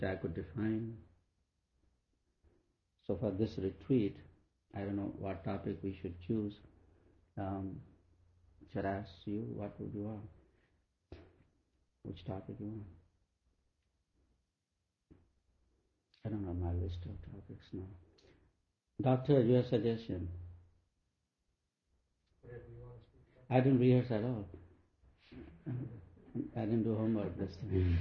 I could define. So for this retreat, I don't know what topic we should choose. Should I ask you what would you want? Which topic you want? I don't know my list of topics now. Doctor, your suggestion? I didn't rehearse at all. I didn't do homework this time.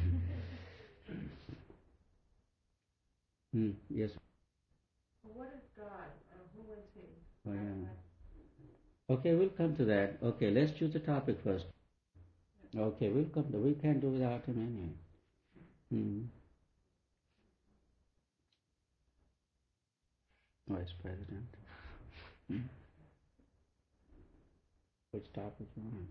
Yes. What is God? Who is He? Oh, yeah. Okay, we'll come to that. Okay, let's choose the topic first. Okay, we'll come to. We can't do without him anyway. Vice President. Which topic you want?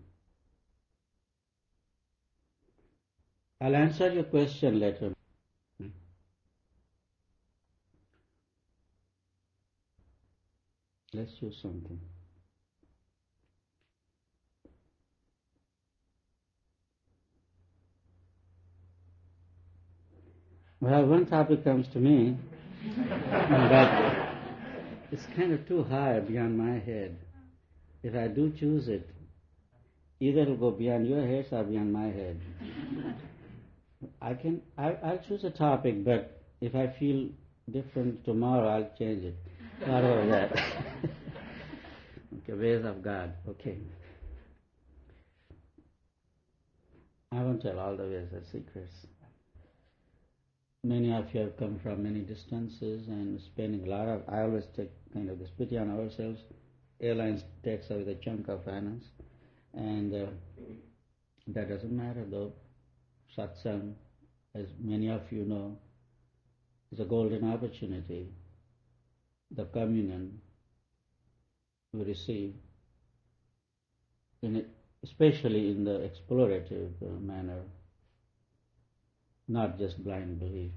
I'll answer your question later. Let's choose something. Well, one topic comes to me, but it's kind of too high beyond my head. If I do choose it, either it'll go beyond your head or beyond my head. I'll choose a topic, but if I feel different tomorrow, I'll change it. Not over that. Okay, ways of God. Okay. I won't tell all the ways of secrets. Many of you have come from many distances and spending a lot of, I always take kind of this pity on ourselves. Airlines takes away the chunk of finance, and that doesn't matter though. Satsang, as many of you know, is a golden opportunity. The communion we receive, especially in the explorative manner, not just blind belief.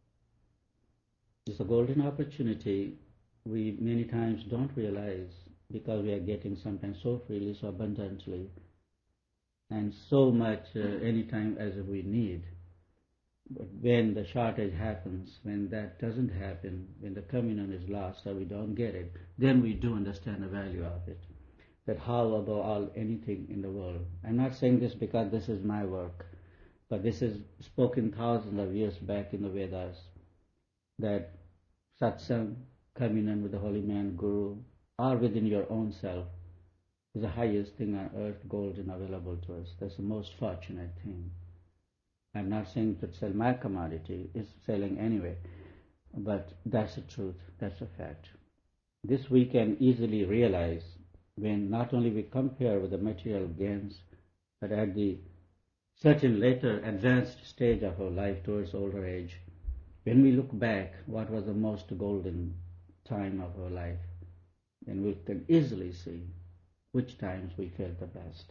It's a golden opportunity we many times don't realize because we are getting sometimes so freely, so abundantly, and so much anytime as we need. But when the shortage happens, when that doesn't happen, when the communion is lost or we don't get it, then we do understand the value of it. That how above anything in the world. I'm not saying this because this is my work, but this is spoken thousands of years back in the Vedas, that satsang, communion with the holy man, guru, or within your own self, is the highest thing on earth, golden, available to us. That's the most fortunate thing. I'm not saying to sell my commodity, it's selling anyway, but that's the truth, that's a fact. This we can easily realize when not only we compare with the material gains, but at the certain later advanced stage of our life towards older age, when we look back what was the most golden time of our life, then we can easily see which times we felt the best,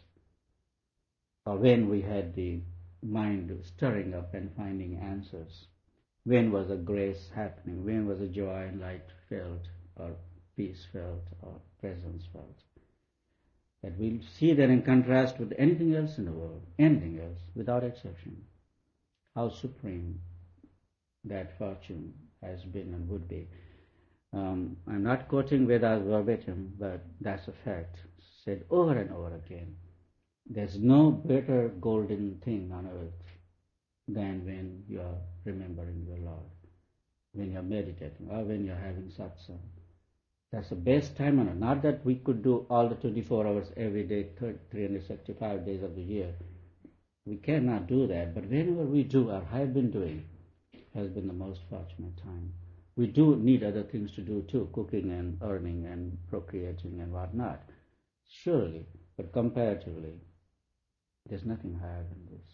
or when we had the mind stirring up and finding answers, when was a grace happening, when was a joy and light felt, or peace felt, or presence felt. That we'll see that in contrast with anything else in the world, anything else, without exception, how supreme that fortune has been and would be. I'm not quoting Vedas verbatim, but that's a fact, said over and over again. There's no better golden thing on earth than when you are remembering your Lord, when you're meditating, or when you're having satsang. That's the best time on earth. Not that we could do all the 24 hours every day, 365 days of the year. We cannot do that, but whenever we do or have been doing, has been the most fortunate time. We do need other things to do too, cooking and earning and procreating and whatnot, surely, but comparatively, there's nothing higher than this.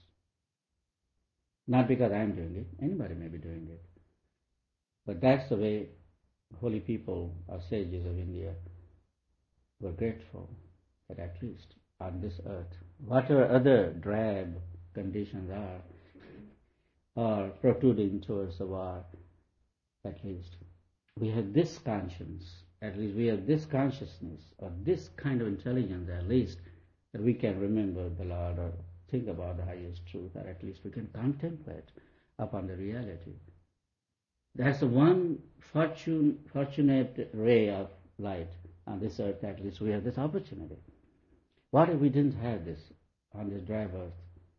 Not because I'm doing it, anybody may be doing it. But that's the way holy people or sages of India were grateful that at least on this earth, whatever other drab conditions are, or protruding towards the war, at least we have this conscience, at least we have this consciousness, or this kind of intelligence at least, that we can remember the Lord or think about the highest truth, or at least we can contemplate upon the reality That's the one fortunate ray of light on this earth. At least we have this opportunity. What if we didn't have this on this drab earth?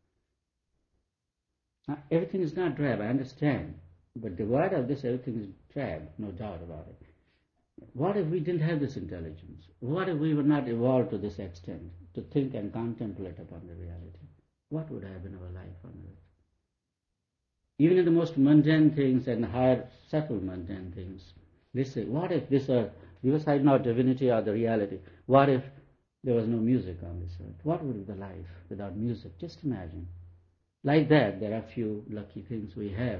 Now, everything is not drab, I understand. But devoid of this, everything is drab, no doubt about it. What if we didn't have this intelligence? What if we were not evolved to this extent, to think and contemplate upon the reality? What would have been our life on earth? Even in the most mundane things and higher, subtle mundane things, we say, what if this earth, beside not divinity or the reality, what if there was no music on this earth? What would be the life without music? Just imagine. Like that, there are few lucky things we have.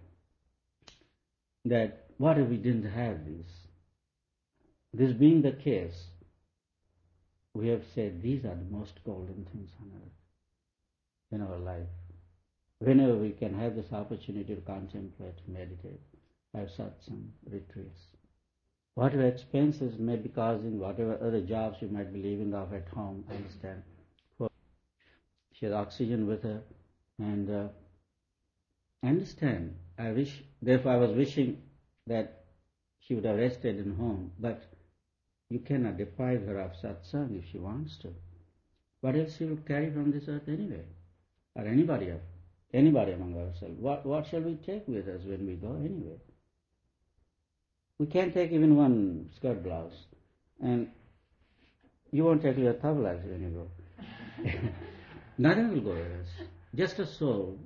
That what if we didn't have these? This being the case, we have said these are the most golden things on earth in our life. Whenever we can have this opportunity to contemplate, meditate, have satsang, retreats. Whatever expenses may be causing, whatever other jobs you might be leaving off at home, understand. She has oxygen with her, and understand. Therefore I was wishing that she would have rested in home, but you cannot deprive her of satsang if she wants to. What else she will carry from this earth anyway? Or anybody among ourselves. What shall we take with us when we go anyway? We can't take even one skirt blouse. And you won't take your tablas when you go. Nothing will go with us. Just a soul.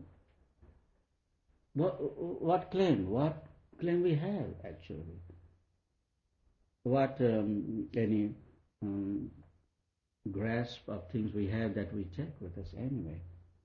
What claim we have actually? What any grasp of things we have that we take with us anyway?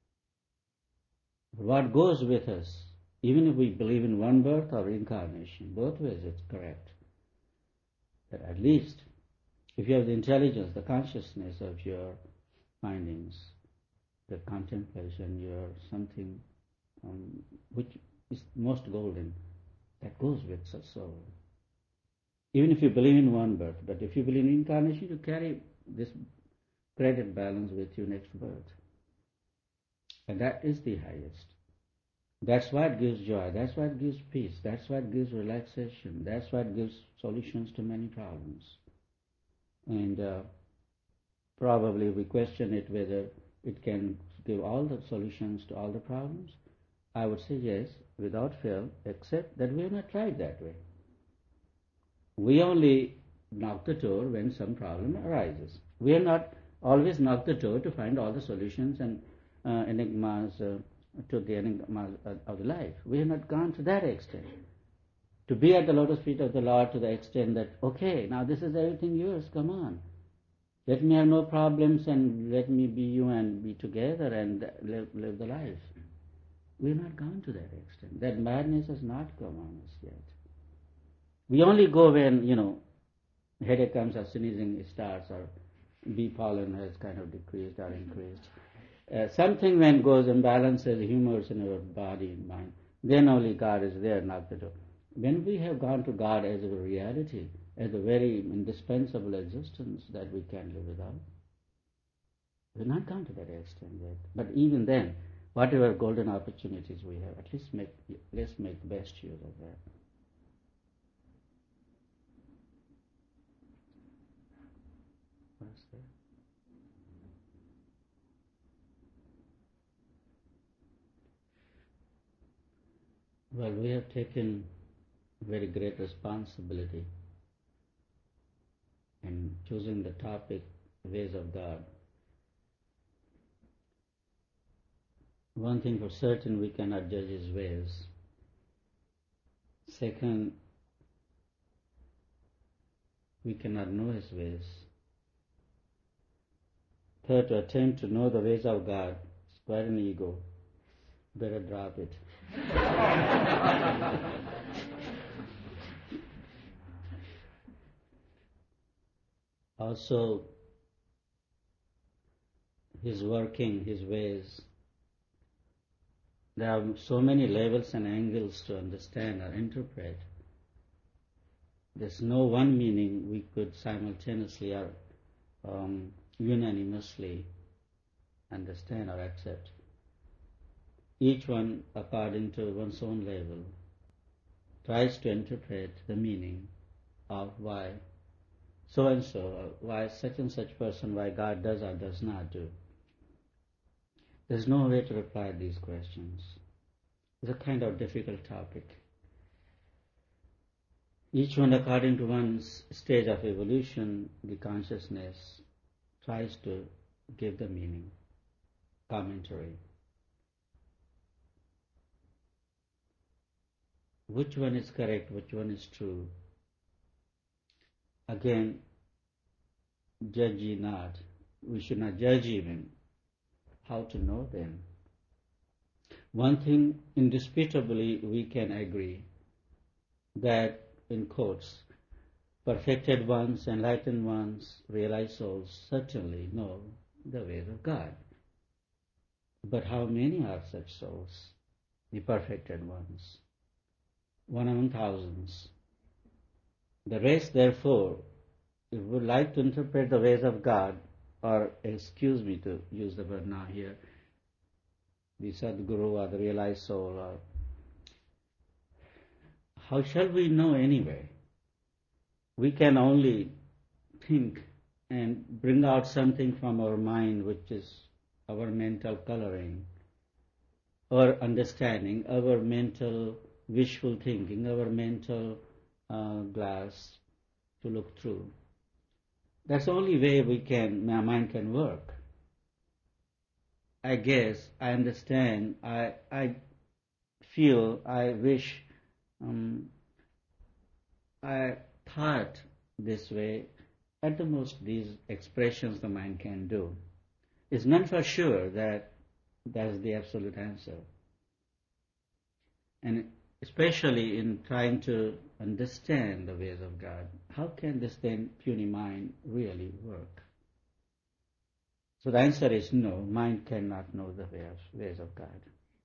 What goes with us, even if we believe in one birth or reincarnation, both ways it's correct. That at least, if you have the intelligence, the consciousness of your findings, the contemplation, your something which is most golden, that goes with the soul. Even if you believe in one birth, but if you believe in incarnation, you carry this credit balance with you next birth. And that is the highest. That's what gives joy, that's what gives peace, that's what gives relaxation, that's what gives solutions to many problems. And probably we question it whether it can give all the solutions to all the problems. I would say yes, without fail, except that we have not tried that way. We only knock the door when some problem arises. We have not always knocked the door to find all the solutions and enigmas to the enigmas of the life. We have not gone to that extent. To be at the lotus feet of the Lord to the extent that, okay, now this is everything yours, come on. Let me have no problems and let me be you and be together and live the life. We have not gone to that extent. That madness has not come on us yet. We only go when, headache comes or sneezing starts or bee pollen has kind of decreased or increased. Something when goes imbalances, humors in our body and mind, then only God is there, not the door. When we have gone to God as a reality, as a very indispensable existence that we can't live without, we've not gone to that extent yet. But even then, whatever golden opportunities we have, at least let's make the best use of that. What's that? Well, we have taken very great responsibility in choosing the topic, ways of God. One thing for certain, we cannot judge His ways. Second, we cannot know His ways. Third, to attempt to know the ways of God is quite an ego. Better drop it. Also, His working, His ways, there are so many levels and angles to understand or interpret. There's no one meaning we could simultaneously or unanimously understand or accept. Each one according to one's own level. tries to interpret the meaning of why so and so, why such and such person, why God does or does not do. There's no way to reply to these questions. It's a kind of difficult topic. Each one according to one's stage of evolution, the consciousness tries to give the meaning, commentary. Which one is correct, which one is true? Again, judge ye not. We should not judge even. How to know them? One thing indisputably we can agree, that in quotes, perfected ones, enlightened ones, realized souls certainly know the ways of God. But how many are such souls, the perfected ones? 1 among thousands. The rest, therefore, if we would like to interpret the ways of God, or excuse me to use the word now here, the Sadguru or the realized soul, or how shall we know anyway? We can only think and bring out something from our mind, which is our mental coloring, our understanding, our mental wishful thinking, our mental glass to look through. That's the only way my mind can work. I guess, I understand, I feel, I wish, I thought this way. At the most, these expressions the mind can do. It's none for sure that that's the absolute answer. And especially in trying to understand the ways of God, how can this then puny mind really work? So the answer is no, mind cannot know the ways of God.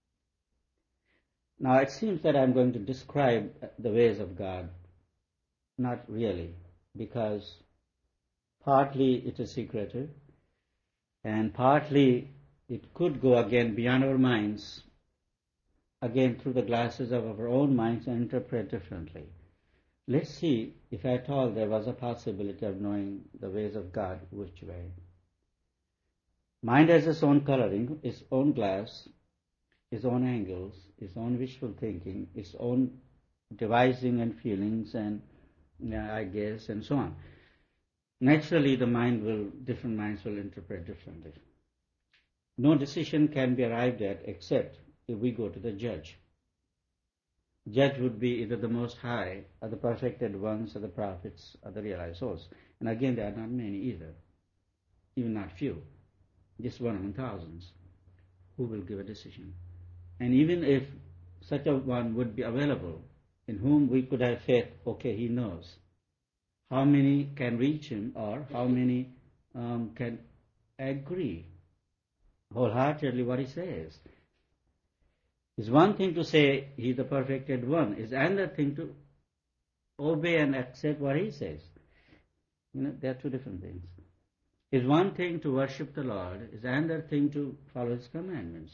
Now it seems that I'm going to describe the ways of God. Not really, because partly it is secretive, and partly it could go again beyond our minds, again through the glasses of our own minds, and interpret differently. Let's see if at all there was a possibility of knowing the ways of God, which way. Mind has its own coloring, its own glass, its own angles, its own wishful thinking, its own devising and feelings and I guess, and so on. Naturally, different minds will interpret differently. No decision can be arrived at except if we go to the judge. Judge would be either the Most High, or the perfected ones, or the prophets, or the realized souls. And again, there are not many either, even not few, just 1 among thousands, who will give a decision. And even if such a one would be available, in whom we could have faith, okay, he knows. How many can reach him, or how many can agree wholeheartedly what he says? It's one thing to say he's the perfected one. It's another thing to obey and accept what he says. There are two different things. It's one thing to worship the Lord. It's another thing to follow his commandments.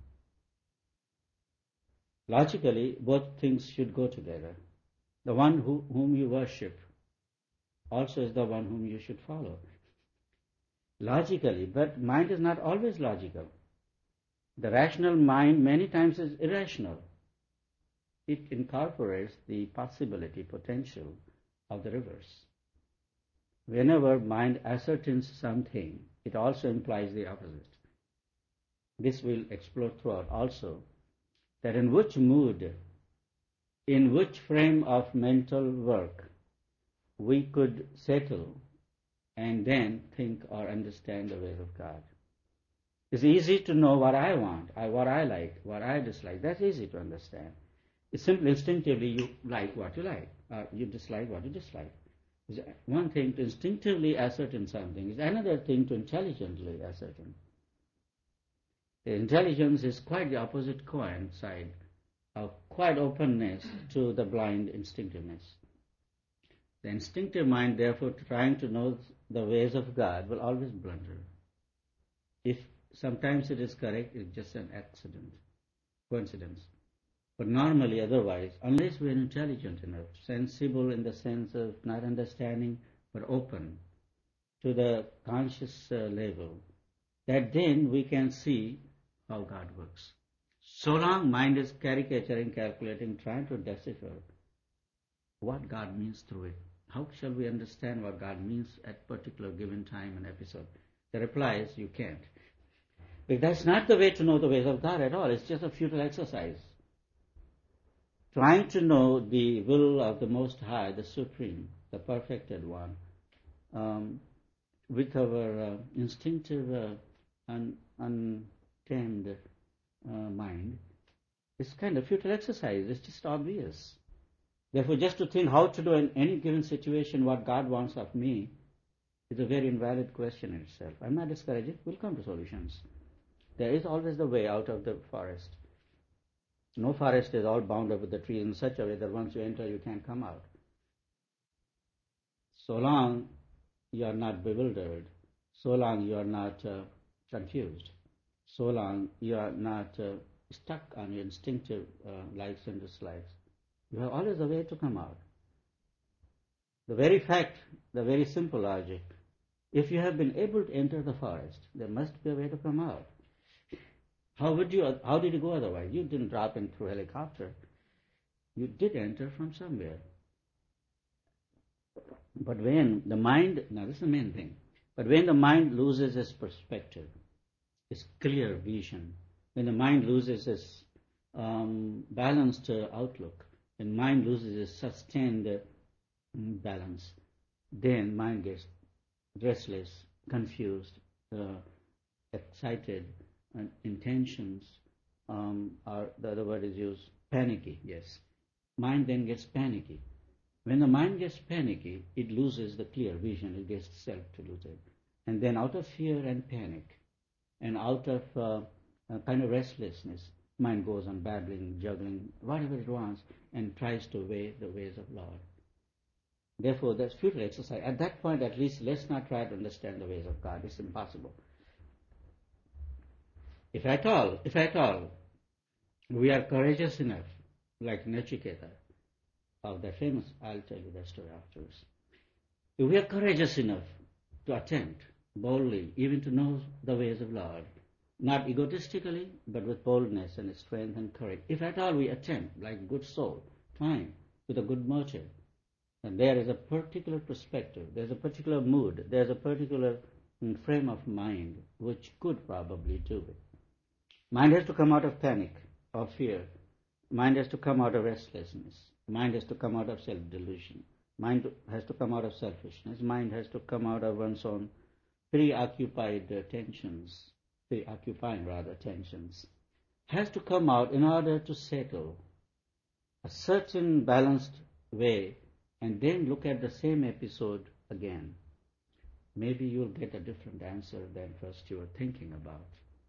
Logically, both things should go together. The one whom you worship also is the one whom you should follow. Logically, but mind is not always logical. The rational mind many times is irrational. It incorporates the possibility, potential of the reverse. Whenever mind ascertains something, it also implies the opposite. This we'll explore throughout also, that in which mood, in which frame of mental work we could settle and then think or understand the ways of God. It's easy to know what I want, what I like, what I dislike. That's easy to understand. It's simply instinctively you like what you like, or you dislike what you dislike. It's one thing to instinctively ascertain something. It's another thing to intelligently ascertain. The intelligence is quite the opposite coin side of quite openness to the blind instinctiveness. The instinctive mind, therefore, trying to know the ways of God, will always blunder. If sometimes it is correct, it's just an accident, coincidence. But normally, otherwise, unless we're intelligent enough, sensible in the sense of not understanding, but open to the conscious level, that then we can see how God works. So long mind is caricaturing, calculating, trying to decipher what God means through it. How shall we understand what God means at particular given time and episode? The reply is you can't. But that's not the way to know the ways of God at all. It's just a futile exercise. Trying to know the will of the Most High, the Supreme, the perfected one, with our instinctive, untamed mind, is kind of futile exercise. It's just obvious. Therefore, just to think how to do in any given situation what God wants of me is a very invalid question in itself. I'm not discouraging. We'll come to solutions. There is always the way out of the forest. No forest is all bound up with the trees in such a way that once you enter, you can't come out. So long you are not bewildered, so long you are not confused, so long you are not stuck on your instinctive likes and dislikes, you have always a way to come out. The very fact, the very simple logic, if you have been able to enter the forest, there must be a way to come out. How did you go otherwise? You didn't drop in through helicopter. You did enter from somewhere. But when the mind, now this is the main thing, but when the mind loses its perspective, its clear vision, when the mind loses its balanced outlook, when mind loses its sustained balance, then mind gets restless, confused, excited, and intentions, or the other word is used, panicky, yes. Mind then gets panicky. When the mind gets panicky, it loses the clear vision, it gets self-deluded. And then out of fear and panic, and out of a kind of restlessness, mind goes on babbling, juggling, whatever it wants, and tries to weigh the ways of Lord. Therefore, that's futile exercise. At that point, at least, let's not try to understand the ways of God. It's impossible. If at all, we are courageous enough, like Nachiketa, of the famous, I'll tell you that story afterwards. If we are courageous enough to attempt boldly, even to know the ways of Lord, not egotistically, but with boldness and strength and courage, if at all we attempt, like good soul, trying with a good motive, and there is a particular perspective, there's a particular mood, there's a particular frame of mind which could probably do it. Mind has to come out of panic or fear. Mind has to come out of restlessness. Mind has to come out of self-delusion. Mind has to come out of selfishness. Mind has to come out of one's own preoccupying tensions. Has to come out in order to settle a certain balanced way and then look at the same episode again. Maybe you'll get a different answer than first you were thinking about.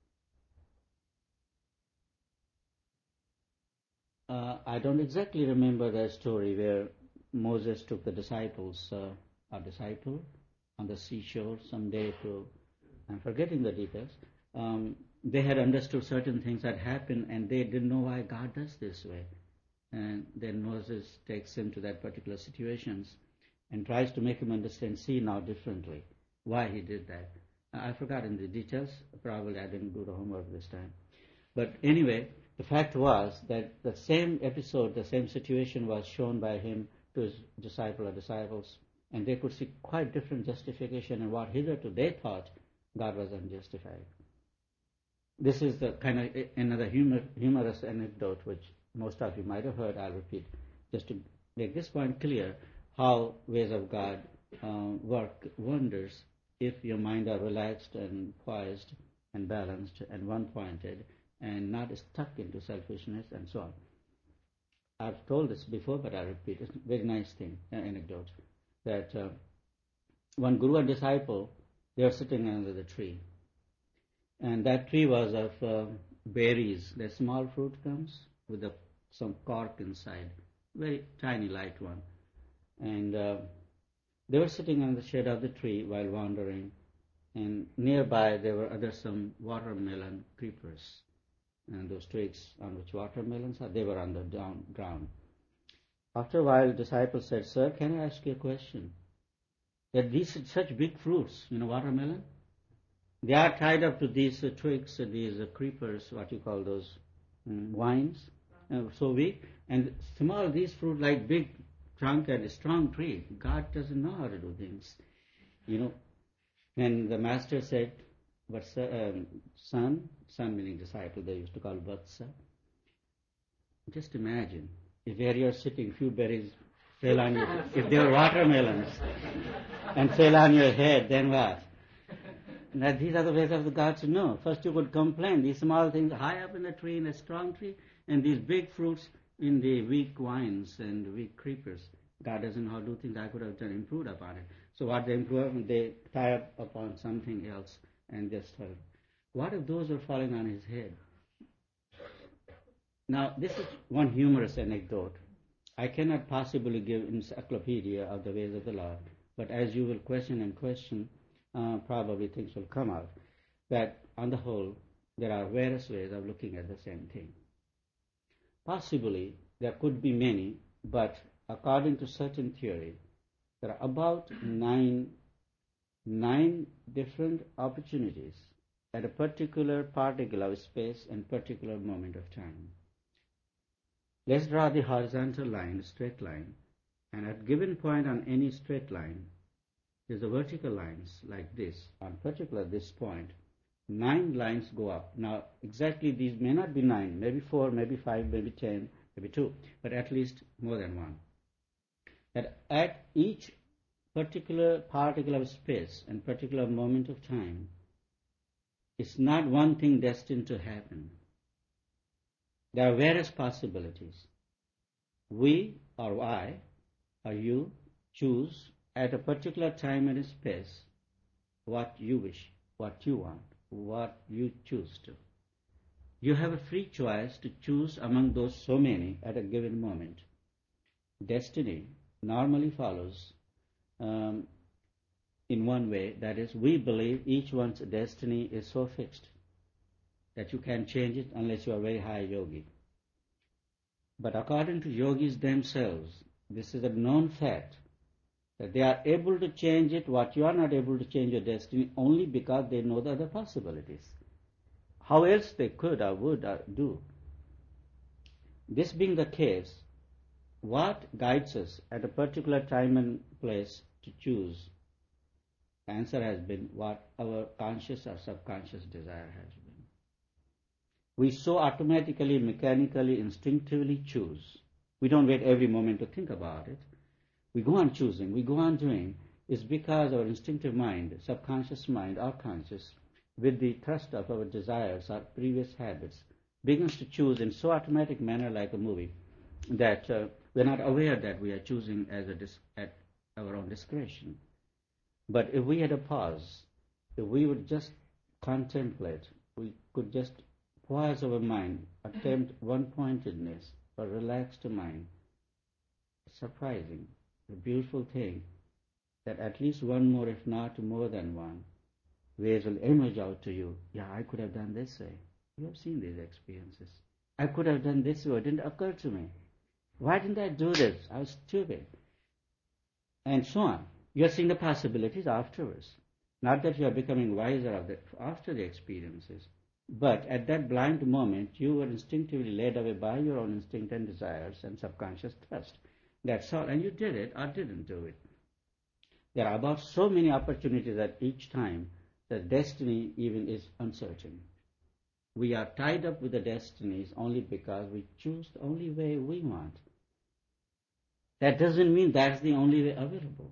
I don't exactly remember the story where Moses took the disciples, a disciple, on the seashore someday to, I'm forgetting the details. They had understood certain things that happened and they didn't know why God does this way. And then Moses takes him to that particular situations and tries to make him understand, see now differently, why he did that. I've forgotten the details. Probably I didn't do the homework this time. But anyway, the fact was that the same episode, the same situation was shown by him to his disciple or disciples, and they could see quite different justification in what hitherto they thought God was unjustified. This is the kind of another humorous anecdote which most of you might have heard. I'll repeat just to make this point clear, how ways of God work wonders if your mind are relaxed and poised and balanced and one-pointed and not stuck into selfishness and so on. I've told this before, but I'll repeat. It's a very nice thing, an anecdote, that one guru and disciple, they were sitting under the tree. And that tree was of berries. The small fruit comes with some cork inside, very tiny, light one. And they were sitting under the shade of the tree while wandering. And nearby there were some watermelon creepers. and those twigs on which watermelons are, they were on the ground. After a while, the disciple said, "Sir, can I ask you a question? That these are such big fruits, watermelon, they are tied up to these twigs, these creepers, what you call those vines, so weak, and small, these fruit like big trunk and a strong tree. God doesn't know how to do things, And the master said, but son meaning disciple, they used to call Vatsa. Just imagine, if where you're sitting, few berries fell on you, if they were watermelons, and fell on your head, then what? Now, these are the ways of the gods to know. First you could complain, these small things high up in a tree, in a strong tree, and these big fruits in the weak vines and weak creepers. God doesn't know how to do things. I could have done improved upon it. So what they improve, they tie up upon something else and just hurt. What if those were falling on his head? Now, this is one humorous anecdote. I cannot possibly give encyclopedia of the ways of the Lord, but as you will question and question, probably things will come out. That on the whole, there are various ways of looking at the same thing. Possibly, there could be many, but according to certain theory, there are about nine different opportunities at a particular particle of space and particular moment of time. Let's draw the horizontal line, straight line, and at given point on any straight line, there's a vertical lines like this. On particular this point, 9 lines go up. Now, exactly these may not be 9, maybe 4, maybe 5, maybe 10, maybe 2, but at least more than one. That at each particular particle of space and particular moment of time, it's not one thing destined to happen. There are various possibilities. We or I or you choose at a particular time and space what you wish, what you want, what you choose to. You have a free choice to choose among those so many at a given moment. Destiny normally follows in one way, that is, we believe each one's destiny is so fixed that you can't change it unless you are a very high yogi. But according to yogis themselves, this is a known fact, that they are able to change it, what you are not able to change your destiny, only because they know the other possibilities. How else they could or would or do. This being the case, what guides us at a particular time and place to choose? The answer has been what our conscious or subconscious desire has been. We so automatically, mechanically, instinctively choose. We don't wait every moment to think about it. We go on choosing, we go on doing. It's because our instinctive mind, subconscious mind, or conscious, with the thrust of our desires, our previous habits, begins to choose in so automatic manner like a movie that we're not aware that we are choosing at our own discretion. But if we had a pause, if we would just contemplate, we could just pause our mind, attempt one-pointedness or relaxed mind. It's surprising, a beautiful thing, that at least one more, if not more than one, ways will emerge out to you. Yeah, I could have done this way. You have seen these experiences. I could have done this way. It didn't occur to me. Why didn't I do this? I was stupid. And so on. You are seeing the possibilities afterwards. Not that you are becoming wiser after the experiences. But at that blind moment, you were instinctively led away by your own instinct and desires and subconscious thrust. That's all. And you did it or didn't do it. There are about so many opportunities at each time that destiny even is uncertain. We are tied up with the destinies only because we choose the only way we want. That doesn't mean that's the only way available.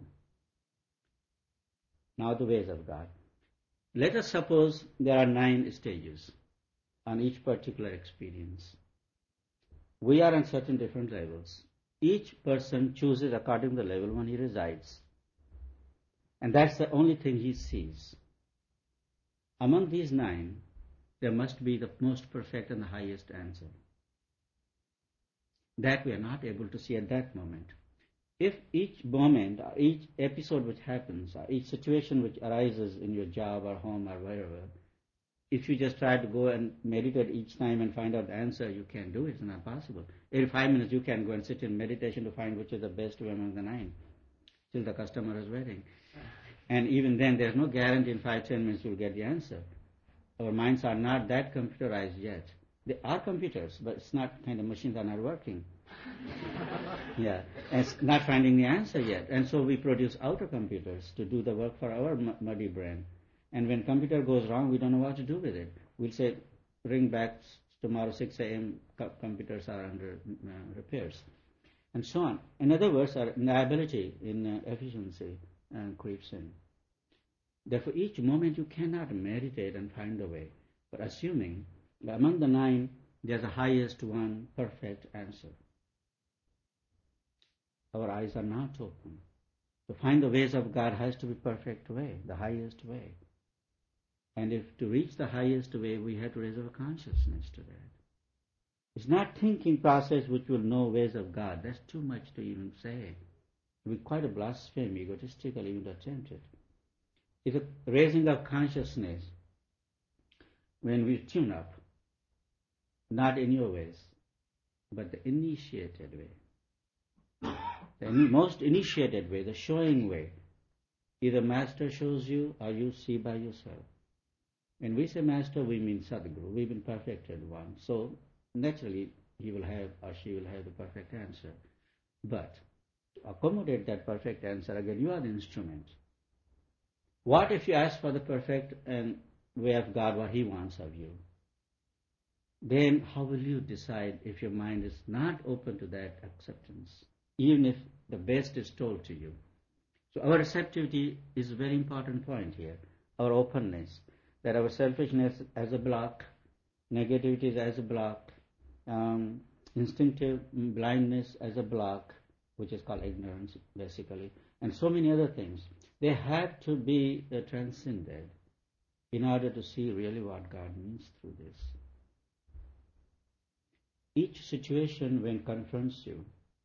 Now the ways of God. Let us suppose there are 9 stages on each particular experience. We are on certain different levels. Each person chooses according to the level when he resides. And that's the only thing he sees. Among these 9, there must be the most perfect and the highest answer. That we are not able to see at that moment. If each moment, or each episode which happens, or each situation which arises in your job or home or wherever, if you just try to go and meditate each time and find out the answer, you can't do it. It's not possible. Every 5 minutes you can go and sit in meditation to find which is the best way among the 9 till the customer is waiting. And even then, there's no guarantee in 5-10 minutes you'll get the answer. Our minds are not that computerized yet. They are computers, but it's not kind of machines are not working. Yeah, and it's not finding the answer yet. And so we produce outer computers to do the work for our muddy brain. And when computer goes wrong, we don't know what to do with it. We'll say, ring back tomorrow 6 a.m., computers are under repairs. And so on. In other words, our liability in efficiency creeps in. Therefore, each moment you cannot meditate and find a way, but assuming that among the 9, there's the highest one perfect answer. Our eyes are not open. To find the ways of God has to be perfect way, the highest way. And if to reach the highest way, we have to raise our consciousness to that. It's not thinking process which will know ways of God. That's too much to even say. It would be quite a blasphemy, egotistical even to attempt it. It's a raising of consciousness when we tune up, not in your ways, but the initiated way. The most initiated way, the showing way. Either Master shows you or you see by yourself. When we say Master, we mean Sadguru. We mean perfected one. So naturally, he will have or she will have the perfect answer. But to accommodate that perfect answer, again, you are the instrument. What if you ask for the perfect and way of God, what He wants of you? Then how will you decide if your mind is not open to that acceptance, even if the best is told to you? So our receptivity is a very important point here, our openness, that our selfishness as a block, negativity as a block, instinctive blindness as a block, which is called ignorance basically, and so many other things. They have to be transcended in order to see really what God means through this. Each situation when confronts you,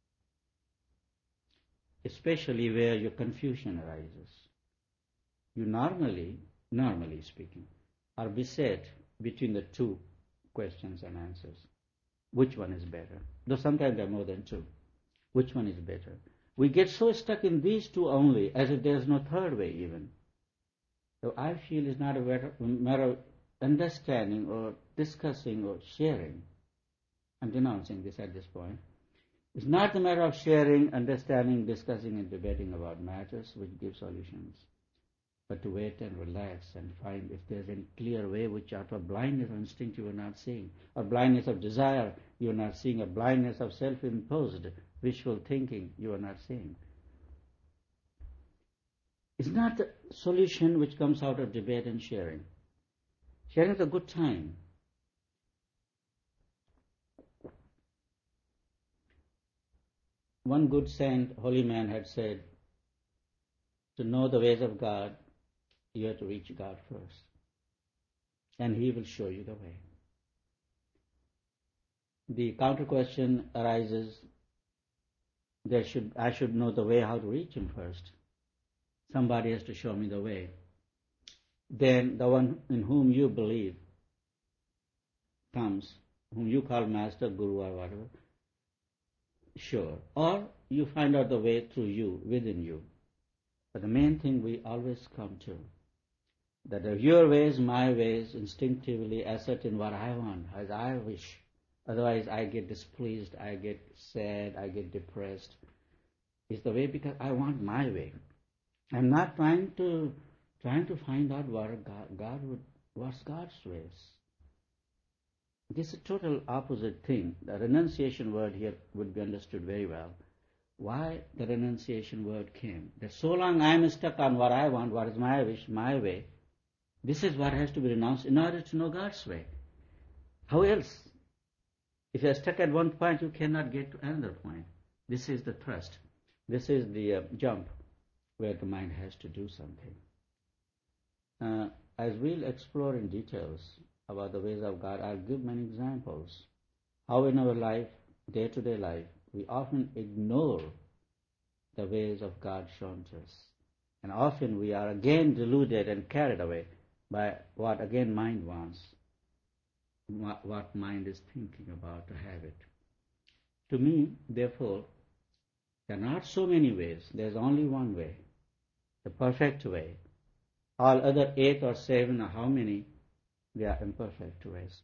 especially where your confusion arises, you normally speaking, are beset between the 2 questions and answers. Which one is better? Though sometimes there are more than 2. Which one is better? We get so stuck in these 2 only, as if there is no third way even. So I feel it's not a matter of understanding or discussing or sharing. I'm denouncing this at this point. It's not a matter of sharing, understanding, discussing and debating about matters which give solutions, but to wait and relax and find if there's any clear way which out of blindness or instinct you are not seeing, or blindness of desire you are not seeing, or blindness of self-imposed wishful thinking you are not seeing. It's not the solution which comes out of debate and sharing. Sharing is a good time. One good saint, holy man, had said, to know the ways of God, you have to reach God first, and He will show you the way. The counter question arises, I should know the way how to reach Him first. Somebody has to show me the way. Then the one in whom you believe comes, whom you call Master, Guru or whatever, sure. Or you find out the way through you, within you. But the main thing we always come to, that your ways, my ways, instinctively ascertain what I want, as I wish. Otherwise I get displeased, I get sad, I get depressed. It's the way because I want my way. I'm not trying to find out what what's God's ways. This is a total opposite thing. The renunciation word here would be understood very well. Why the renunciation word came? That so long I am stuck on what I want, what is my wish, my way, this is what has to be renounced in order to know God's way. How else? If you are stuck at one point, you cannot get to another point. This is the thrust. This is the jump where the mind has to do something. As we'll explore in details about the ways of God, I'll give many examples. How in our life, day-to-day life, we often ignore the ways of God shown to us. And often we are again deluded and carried away by what again mind wants, what mind is thinking about to have it. To me, therefore, there are not so many ways. There's only one way, the perfect way. All other 8 or 7 or how many, they are imperfect ways.